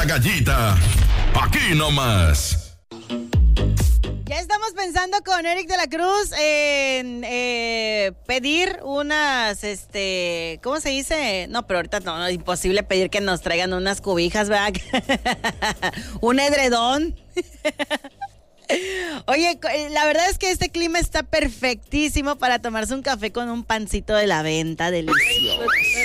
Gallita, aquí nomás. Ya estamos pensando con Eric de la Cruz en pedir unas, ¿cómo se dice? No, pero ahorita no, es imposible pedir que nos traigan unas cobijas, ¿verdad? Un edredón. Oye, la verdad es que este clima está perfectísimo para tomarse un café con un pancito de la venta, delicioso.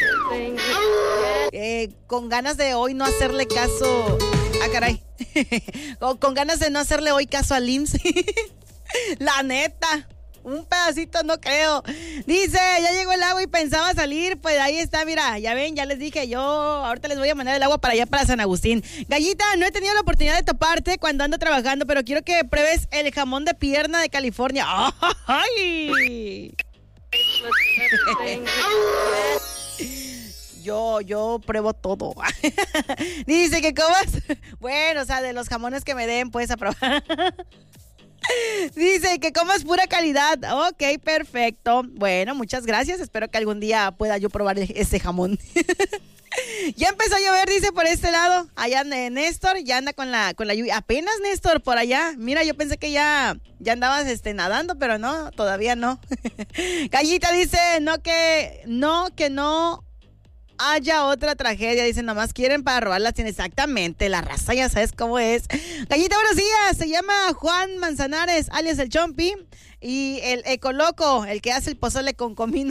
Con ganas de hoy no hacerle caso. Ah, caray. Con ganas de no hacerle hoy caso al IMSS. La neta. Un pedacito no creo. Dice, ya llegó el agua y pensaba salir. Pues ahí está, mira, ya ven, ya les dije, yo ahorita les voy a mandar el agua para allá, para San Agustín. Gallita, no he tenido la oportunidad de toparte cuando ando trabajando, pero quiero que pruebes el jamón de pierna de California. ¡Ay! Yo pruebo todo. Dice que comas. Bueno, o sea, de los jamones que me den, puedes aprobar. Dice que comas pura calidad. Ok, perfecto. Bueno, muchas gracias. Espero que algún día pueda yo probar ese jamón. Ya empezó a llover, dice, por este lado. Allá Néstor, ya anda con la lluvia. Apenas, Néstor, por allá. Mira, yo pensé que ya andabas nadando, pero no, todavía no. Gallita dice, no haya otra tragedia, dicen, nomás quieren para robarlas. Exactamente, la raza ya sabes cómo es. Gallita, buenos días, se llama Juan Manzanares, alias el Chompi, y el Ecoloco, el que hace el pozole con comino.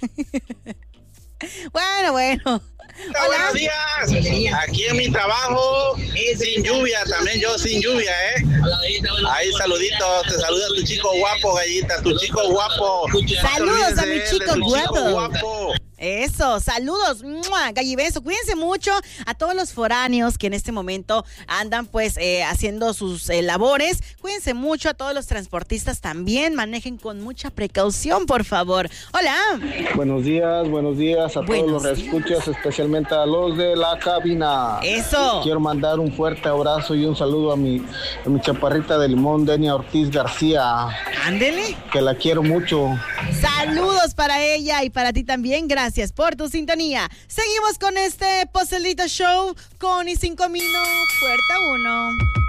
Bueno. Hola, buenos días, aquí en mi trabajo, sin lluvia, también yo sin lluvia, Ahí saluditos, te saluda tu chico guapo, Gallita, tu chico guapo. Saludos a mi chico guapo. Eso, saludos, gallibeso, cuídense mucho a todos los foráneos que en este momento andan pues haciendo sus labores, cuídense mucho a todos los transportistas también, manejen con mucha precaución, por favor. Hola. Buenos días a todos los escuchas, especialmente a los de la cabina. Eso. Quiero mandar un fuerte abrazo y un saludo a mi chaparrita de limón, Denia Ortiz García. Ándele. Que la quiero mucho. Saludos para ella y para ti también, gracias por tu sintonía. Seguimos con este Pozelito Show con y sin comino, puerta 1.